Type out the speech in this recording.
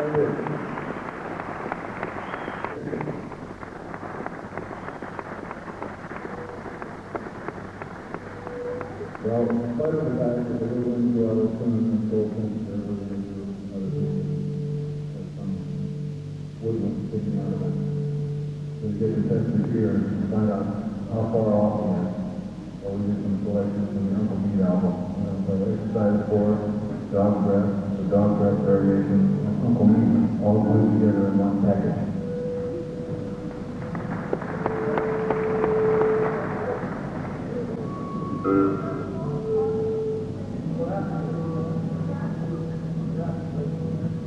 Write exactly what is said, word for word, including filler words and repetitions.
Well, in spite of the fact that we're going to do other things and so forth, that we're going to do other things, there's some woodland sticking out of it. So we get to test it here and find out how far off he is. Or we get some selections from the Uncle Meat album. You know, so exercise force, dog breath, the dog breath variation, and Uncle Meat all put together in one package.